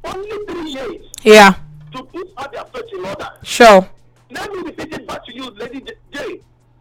only 3 years. Yeah. To put out their search in order. Sure. Let me repeat it back to you, Lady J.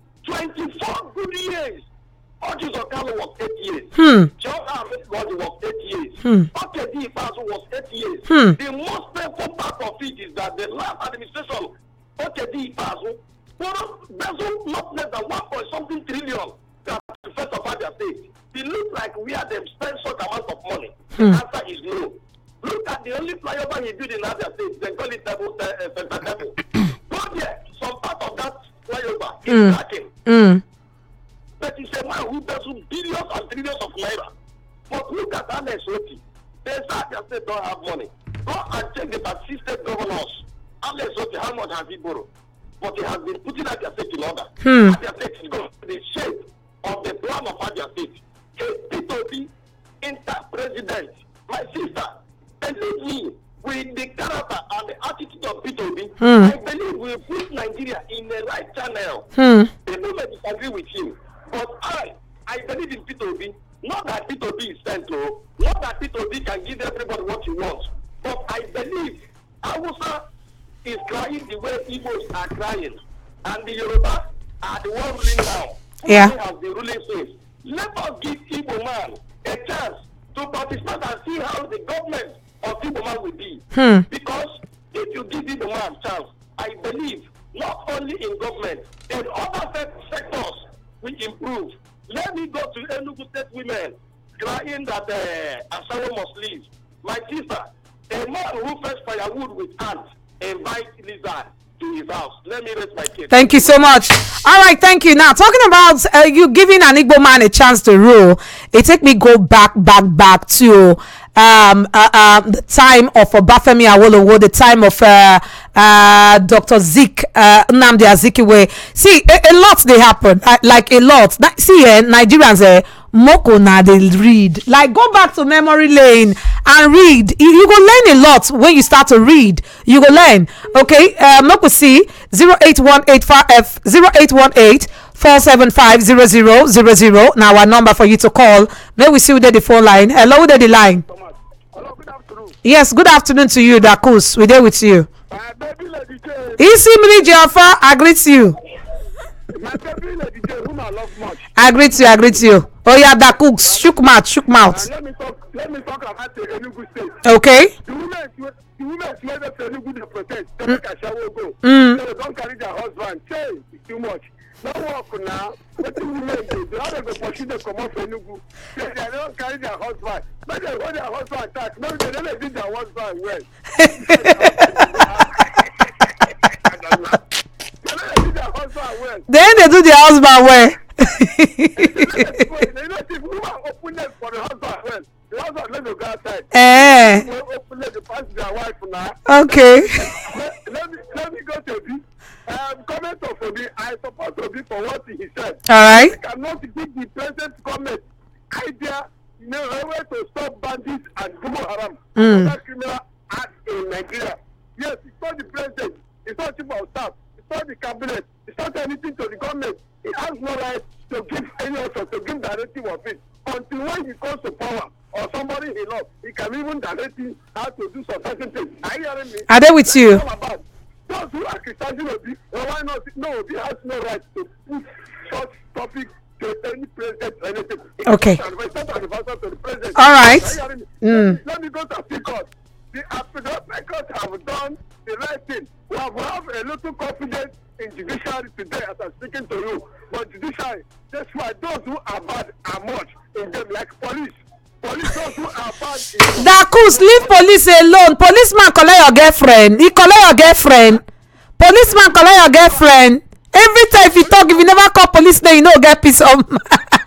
24 good years. Orjus Okalo was 8 years. John Ahmed was 8 years. Okedi Ifazu was 8 years. The most painful part of it is that the last administration, Okedi Ifazu, embezzled not less than 1 trillion that the first of Abia State. It looks like we had them spend such amount of money. The answer is no. Look at the only flyover he built in Abia State. They call it Center Devil. Go there, some part of that flyover is lacking. But it's a man who embezzled billions and trillions of naira. But look at Alex Oti. They say Abia State don't have money. Go and check the persistent governors. Alex Oti, how much has he borrowed? But he has been putting Abia State in order. Abia State is going to the shape of the plan of Abia State. If P2B, inter-president, my sister, believe me, with the character and the attitude of P2B, I believe we will put Nigeria in the right channel. People may disagree with him, but I believe in P2B. Not that P2B is sent to, not that P2B can give everybody what he wants, but I believe Hausa is crying the way Igbos are crying, and the Yoruba are the one ruling now. Yeah. Who has the ruling space. Let us give Igbo man a chance to participate and see how the government of Igbo man will be. Because if you give Igbo man a chance, I believe not only in government, in other sectors will improve. Let me go to Enugu State women crying that Asaro must leave. My sister, a man who fetch firewood with ants invite lizard to his house. Let me raise my case. Thank you so much. All right, thank you. Now, talking about you giving an Igbo man a chance to rule, it take me go back to the time of Obafemi Awolowo, the time of Dr. Nnamdi Azikiwe. See, a lot they happen, like a lot. See, Nigerians, moko na they read. Like, go back to memory lane and read. You go learn a lot when you start to read. You go learn. Okay, moko see 08185 475 now our number for you to call. May we see who the phone line. Hello, who the line? Hello, good afternoon. Yes, good afternoon to you, Dakus. We're there with you. Baby Lady J. Isi Mini Jaffa, I greet you. My baby Lady J, whom I love much. I greet you. Oh yeah, Dakus, shook mouth. Let me talk about the Enugu State. Okay. The women where the Enugu they protest, they make a shower go. They don't carry their husband. Say, it's too much. No work now. What do women do? They have to pursue them come off Enugu. They don't carry their husband. But they hold their husband attack. No, they don't do their husband well. Then they do their husband well. They don't see women openness for the husband well. The husband let them go outside. Openness to pass their wife now. Okay. Let me go to this. Comment of Obi, I support Obi for what he said. All right. I cannot give the present comment idea, a way to stop bandits and Boko Haram. That criminal act in Nigeria. Yes, it's not the president, it's not chief of staff, it's not the cabinet, it's not anything to the government. He has no right to give any order, to give directive of it. Until when he comes to power or somebody he loves, he can even direct him how to do some certain things. Are you hearing me? Are they with you? Those who are criticizing Obi, why not? No, Obi has no right to put such topic to any president or anything. Okay. It's not advisor to the president. All right. Let me go to Appeal Court. The Appeal Court have done the right thing. We have a little confidence in judiciary today as I'm speaking to you. But judiciary, that's why those who are bad are much in them, like police. Police, those who are bad. Dakus, leave police alone. Policeman collect your girlfriend. He collect your girlfriend. Policeman collect your girlfriend. Every time if you talk, if you never call police, then you know get peace of mind.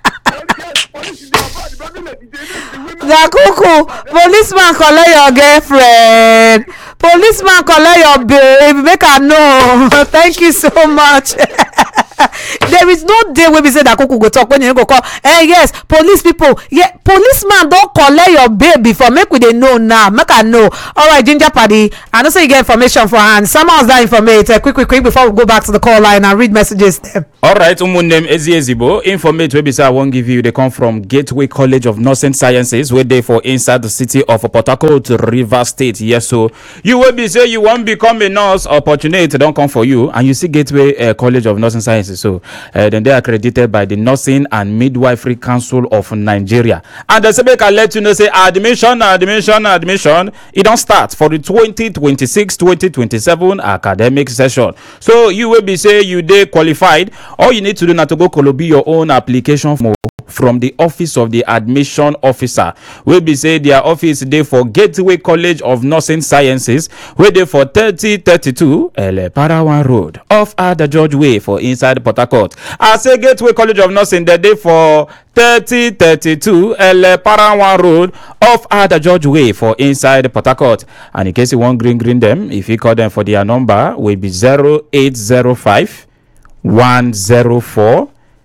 Dakuku, policeman collect your girlfriend. Policeman collect your babe. Make her know. Thank you so much. There is no day wey be say that Kuku go talk when you go call. Yes, police people. Yeah, policeman don collect your bail before. Make we dey know now. Make I know. All right, Ginger Paddy. I know say you get information for hand. Somehow that information. Quick before we go back to the call line and read messages. All right, name Ezibo. Informate wey be say I won't give you. They come from Gateway College of Nursing Sciences, where they for inside the city of Port Harcourt, Rivers State. Yes, so you will be say you won't become a nurse. Opportunity don't come for you, and you see Gateway College of Nursing Sciences. So then they are accredited by the Nursing and Midwifery Council of Nigeria. And the SEBE can let you know say admission. It don't start for the 2026-2027 academic session. So you will be say you dey qualified. All you need to do now to go colobi your own application from the office of the admission officer. Will be say their office dey for Gateway College of Nursing Sciences, where they for 3032 Parawan Road off Ada George Way for inside Port Harcourt. I say Gateway College of Nursing they dey for 3032 Parawan Road off Ada George Way for inside Port Harcourt. And in case you want green them, if you call them for their number, will be 0805 104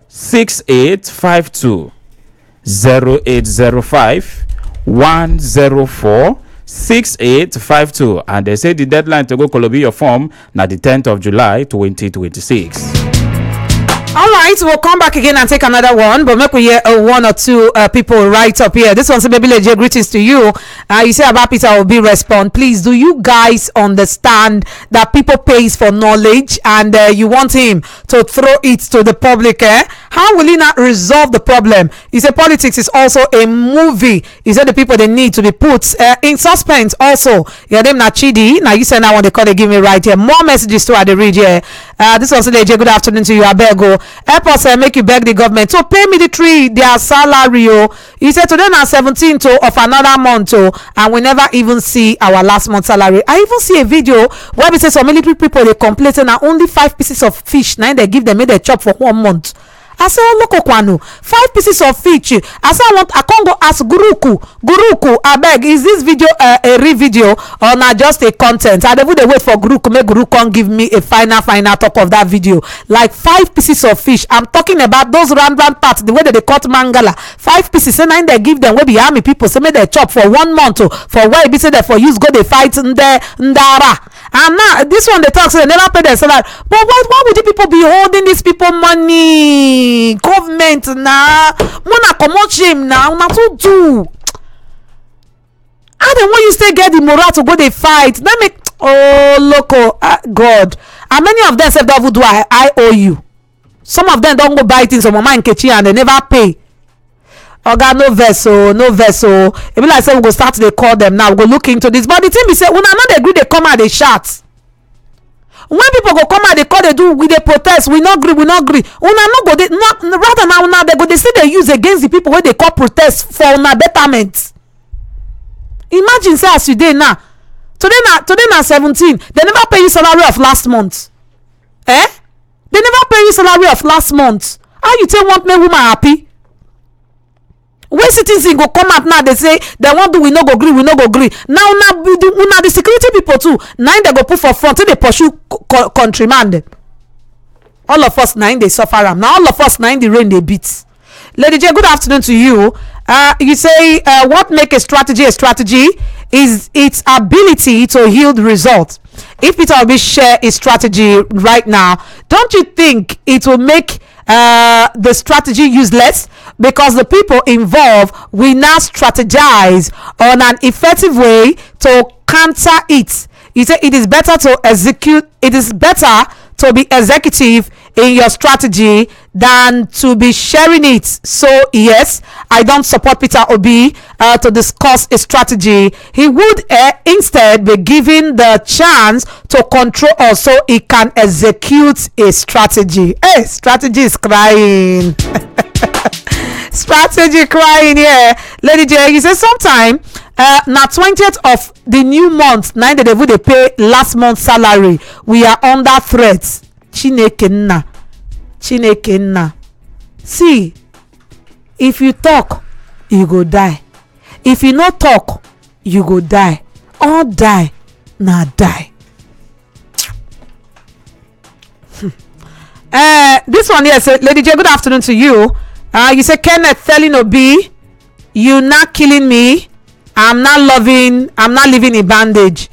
6852 0805 104 6852, and they say the deadline to go colobi your form na the 10th of July 2026. All right, we'll come back again and take another one, but make we hear one or two people right up here. This one's Baby Leje, greetings to you. You say about Peter Obi respond. Please, do you guys understand that people pays for knowledge and you want him to throw it to the public? How will he not resolve the problem? He said politics is also a movie. He said the people they need to be put in suspense also. Your name na Chidi. Now you say now when they call, they give me right here. More messages to the read here. This was Leje. Good afternoon to you. Abego. Help us make you beg the government to pay me their salary. He said today na 17th of another month, and we never even see our last month salary. I even see a video where we say some military people they complain na only 5 pieces of fish now they give them make they chop for 1 month. I say, oh, look, Okwano, 5 pieces of fish. I say, I can't go ask Guruku, I beg, is this video a real video or not just a content? I would wait for Guruku, make Guruku can give me a final talk of that video. Like 5 pieces of fish. I'm talking about those round parts, the way that they cut mangala. 5 pieces, and then they give them where be army people, so make they chop for 1 month, for where be say that for use go they fight in the Ndara. And now this one they talk, so they never pay their salary. But why would the people be holding these people money? Government na mona comot shame now una too do. How then when you still get the moral to go they fight? That make loco God. And many of them said that do I owe you. Some of them don't go buy things from Mama and Kechi and they never pay. Oga no vessel. It be like say we go start to call them now. We go look into this. But the thing be say una not agree they come out they shout. When people go come out they call they do we they protest, we not agree. Una no go they not rather now they go they say they use against the people where they call protest for una betterment. Imagine say as you dey now. Today na 17. They never pay you salary of last month. They never pay you salary of last month. How you tell want make woman happy? When citizens go come out now, they say they want to we no go gree. Now the security people too. Now they go put for front till they pursue countryman. All of us now they suffer am. Now all of us now the rain they beat. Lady J, good afternoon to you. You say what make a strategy is its ability to yield results. If Peter Obi share his strategy right now, don't you think it will make the strategy useless? Because the people involved will now strategize on an effective way to counter it. You say it is better to execute. It is better to be executive in your strategy than to be sharing it. So yes, I don't support Peter Obi to discuss a strategy. He would instead be given the chance to control us so he can execute a strategy. Hey, strategy is crying. Strategy crying here. Lady J, he says sometime na 20th of the new month, 9 they would pay last month's salary. We are under threat. Chineke nna. See, if you talk, you go die. If you not talk, you go die. All die, na die. This one here say, Lady J, good afternoon to you. You say Kenneth telling Obi, you not killing me. I'm not living in bondage.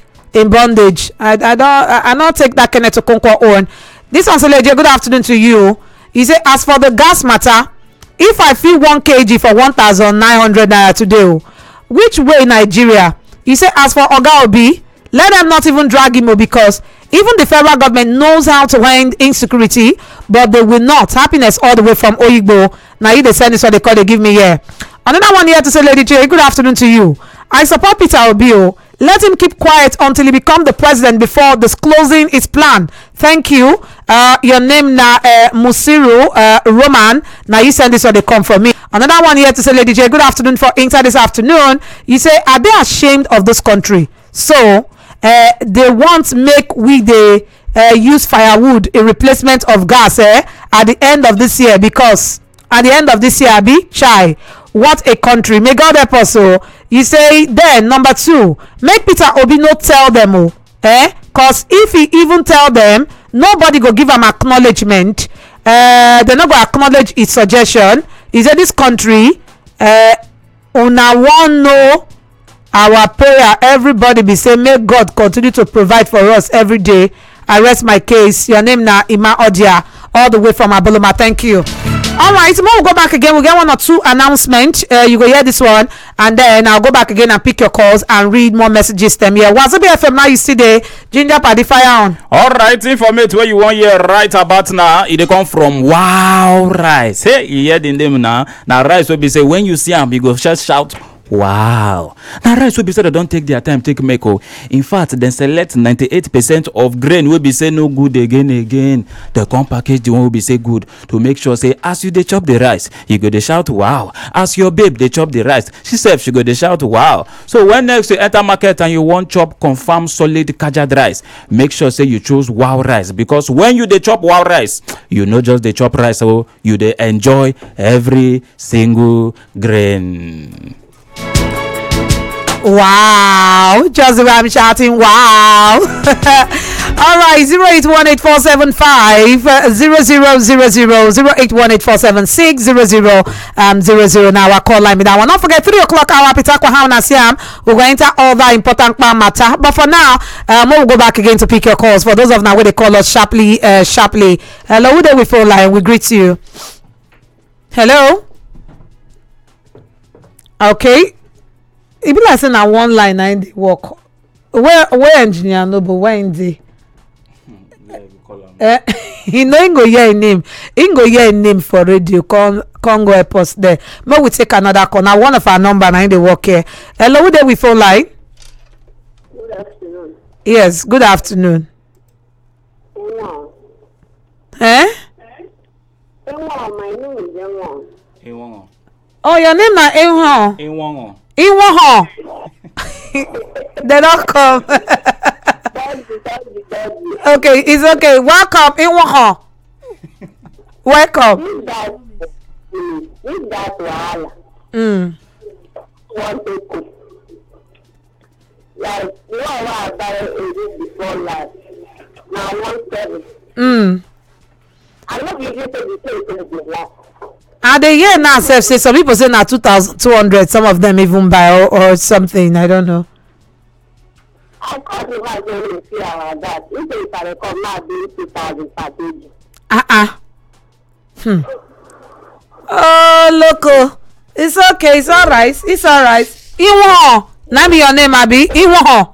I don't take that Kenneth to conquer on. This one say, Lady J, good afternoon to you. He say, as for the gas matter, if I feel 1 kg for 1,900 naira today, which way Nigeria? He say, as for Oga Obi, let them not even drag him, because even the federal government knows how to end insecurity, but they will not. Happiness all the way from Oyigbo. Now you they send this what they call, they give me here. Another one here to say, Lady J, good afternoon to you. I support Peter Obi. Let him keep quiet until he become the president before disclosing his plan. Thank you. Your name na Musiru Roman. Now you send this or they come from me. Another one here to say, Lady J, good afternoon for Inside this afternoon. You say, are they ashamed of this country? So they want make we they use firewood in replacement of gas at the end of this year, because at the end of this year, be chai. What a country. May God help us. So you say then number 2, make Peter Obi no tell them cause if he even tell them, nobody go give him acknowledgement. They not go acknowledge his suggestion. He said this country una wan know our prayer. Everybody be say may God continue to provide for us every day. I rest my case. Your name na Ima Odia, all the way from Aboloma. Thank you. All right, tomorrow we'll go back again. We'll get 1 or 2 announcements. You go hear this one, and then I'll go back again and pick your calls and read more messages. Them here. Wasabi FM now you see the Ginger Party Fire on. All right, informate where you want hear right about now. It come from Wow Rice. Hey, you hear the name now. Now rice will be say when you see him, you go just shout. Wow. Now rice will be said they don't take their time take make. In fact, then select 98% of grain will be say no good again. The come package the one will be say good to make sure say as you they chop the rice, you go they shout wow. As your babe they chop the rice, she said she go they shout wow. So when next you enter market and you want chop confirm solid kajad rice, make sure say you choose wow rice, because when you they chop wow rice, you know just they chop rice, so you they enjoy every single grain. Wow, just the way I'm shouting wow. All right, 0818475 0818476 now our call line me down. Don't forget 3 o'clock hour Pitakwa Hauna Siam. We're going to all that important matter. But for now, we'll go back again to pick your calls. For those of now where they call us sharply. Hello, who there we phone line? We greet you. Hello. Okay. It be like saying na one line na in the work. Where engineer no, but where in the he no go hear a name. He go hear a name for radio. Come go help us there. May we take another call. Now one of our number na in the work here. Hello, who there we phone line? Good afternoon. Yes, good afternoon. Wow. Eh? Wow, my name is Ewan. Ewan. Oh, your name na Ewan. Ewan. Ewan. They don't come. Okay, it's okay. Welcome, Ewan. Welcome. With that wahala. One people. Like, you know what I buy a week before last. Now 170. I don't usually say the same thing with last. And they hear now say some people say now 2,200, some of them even buy or something. I don't know. Of course, if I don't see our that, if I come now, doing 2,000 package. Oh, loco. It's okay. It's all right. It's all right. Iwo. Now be your name, Abi. Iwo.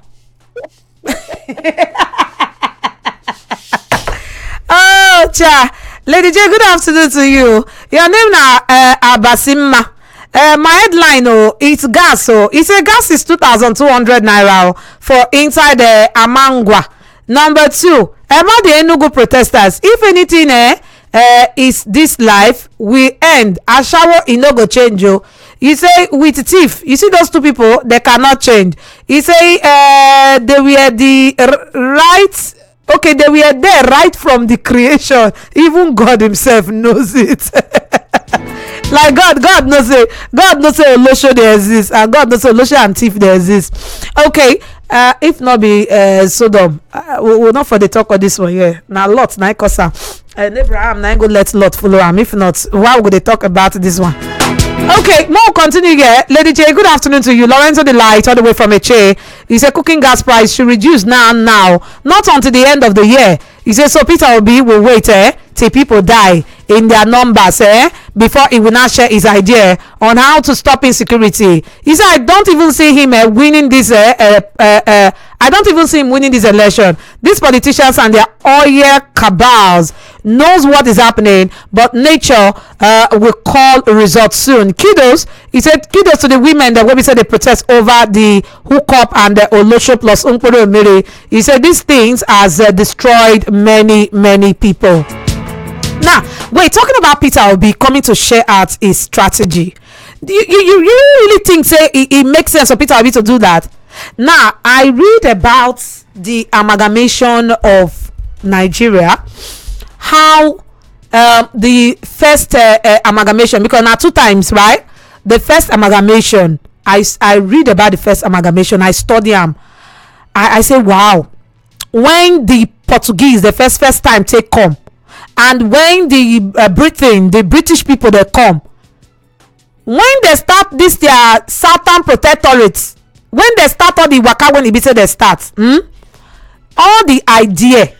Oh, cha. Lady J, good afternoon to you. Your name na Abasimma. My headline, it's gas. It's a gas is 2,200 naira for inside Amangwa. Number 2, about the Enugu protesters. If anything is this life, we end. Ashawo inogo change. You say with thief, you see those 2 people, they cannot change. You say they were the right. Okay, they were there right from the creation. Even God himself knows it. Like God knows it. God knows Olosho they exist, and God knows Olosho and thief they exist. Okay, if not be Sodom, we'll not for the talk of this one here. Now lot na kosa. and Abraham na go let Lot follow am. If not, why would they talk about this one? Okay, more continue here. Lady J, good afternoon to you. Lorenzo Delight, all the way from Eche. He said cooking gas price should reduce now, not until the end of the year. He said, so Peter Obi will wait till people die in their numbers before he will not share his idea on how to stop insecurity. He said, I don't even see him winning this I don't even see him winning this election. These politicians and their oil cabals knows what is happening, but nature will call results soon. Kudos. He said, kudos to the women that when we said they protest over the hookup and the Olosho plus Umporo Miri. He said these things has destroyed many people. Now, wait, talking about Peter Obi coming to share out his strategy. You really think say it makes sense for Peter Obi to do that? Now, I read about the amalgamation of Nigeria, how the first amalgamation, because now 2 times, right? The first amalgamation, I read about the first amalgamation, I study them. I say, wow. When the Portuguese, the first time take come, and when the British people they come, when they start this their southern protectorates, when they start all the waka, when it be say they start, all the idea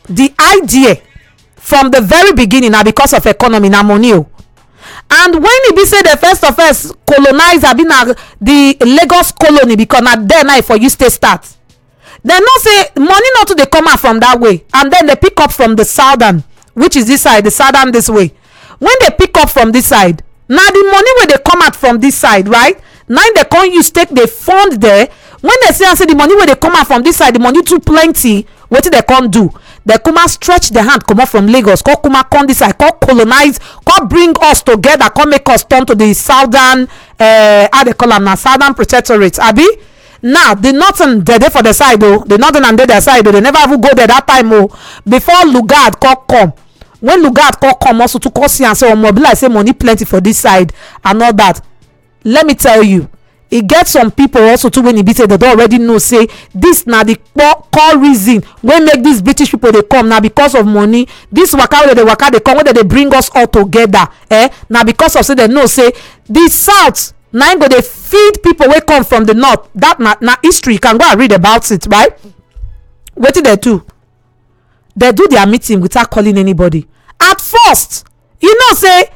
from the very beginning now because of economy na money. And when it be say the first colonize been the Lagos colony, because na there now for you stay start. They no say money not to they come out from that way, and then they pick up from the southern, which is this side, the southern this way. When they pick up from this side, now the money where they come out from this side, right? Now they can't use take they fund there. When they say the money where they come out from this side, the money too plenty, what they can't do? They come and stretch the hand, come out from Lagos, come out this side, come colonize, come bring us together, come make us turn to the southern how they call them now, southern protectorate, abi. Now the northern they're there for the side though, the northern and their side though, they never even go there that time before Lugard come. When Lugard come also to cause and say mobilize say money plenty for this side and all that. Let me tell you, it gets some people also too when it be said they don't already know say this now the core reason when make these British people they come now because of money. This waka they come whether they bring us all together now because of say they know say the south now go they feed people wey come from the north. That na history, you can go and read about it, right? What did they do? They do their meeting without calling anybody. At first, you know say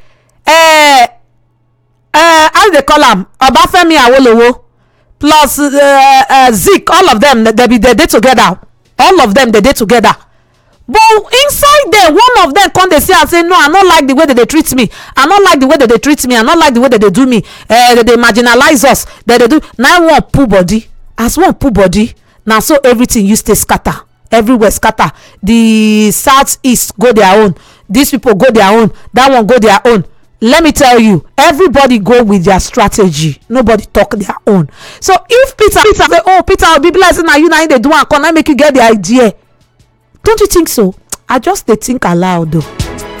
how they call them, Obafemi Awolowo plus Zik, all of them they dey together. All of them they dey together. But inside there, one of them come they say and say, no, I don't like the way that they treat me. I don't like the way that they treat me. I don't like the way that they do me. That they marginalize us. That they do. Now one poor body. As one poor body. Now so everything you stay scatter. Everywhere scatter. The southeast go their own. These people go their own. That one go their own. Let me tell you, everybody go with their strategy. Nobody talk their own. So if Peter say, oh, Peter will be blessed now, you know they do and can I make you get the idea? Don't you think so? I just they think aloud though.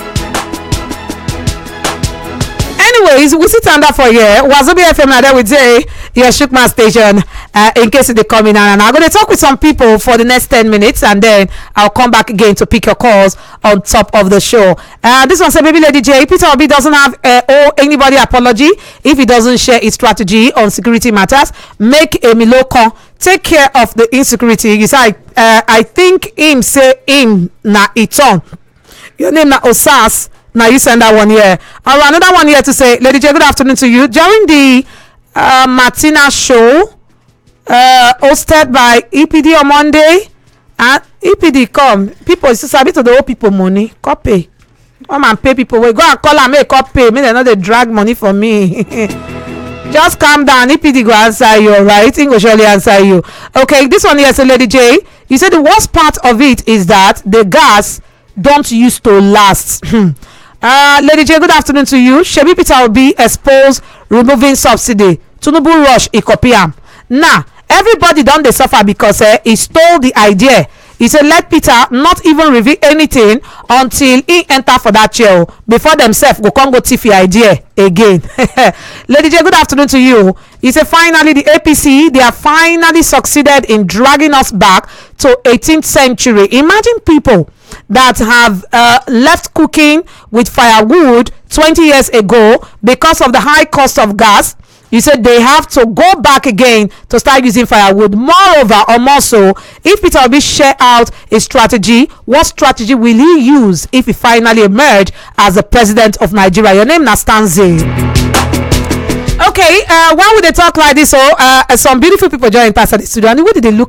Anyways, we sit under for here. Wazobi FM now there with Jay, your Shukman station. In case they come in and I'm going to talk with some people for the next 10 minutes and then I'll come back again to pick your calls on top of the show. This one said, baby Lady J, Peter Obi doesn't have owe anybody apology if he doesn't share his strategy on security matters. Make a Miloko take care of the insecurity. He said, I think him say him na iton. Your name na Osas. Now you send that one here. Alright, another one here to say, Lady J, good afternoon to you. During the Martina show, hosted by EPD on Monday, and EPD come, people sabi to the old people money, copy. Come and pay people. We go and call and make copy. Me they know they drag money for me. Just calm down. EPD go answer you, alright? He will surely answer you. Okay, this one here, so Lady J, you said the worst part of it is that the gas don't used to last. Lady J, good afternoon to you. Shebi Peter will be exposed removing subsidy. Tinubu rush Ikopiam. Now, everybody done they suffer because he stole the idea. He said let Peter not even reveal anything until he enter for that chair before themselves go come go tiffy idea again. Lady J, good afternoon to you. He said finally the APC, they have finally succeeded in dragging us back to 18th century. Imagine people that have left cooking with firewood 20 years ago because of the high cost of gas. You said they have to go back again to start using firewood. Moreover, or more so, if Peter Obi share out a strategy, what strategy will he use if he finally emerge as the president of Nigeria? Your name na Stanzi. Okay, why would they talk like this? Some beautiful people join past at the studio, and the way did they look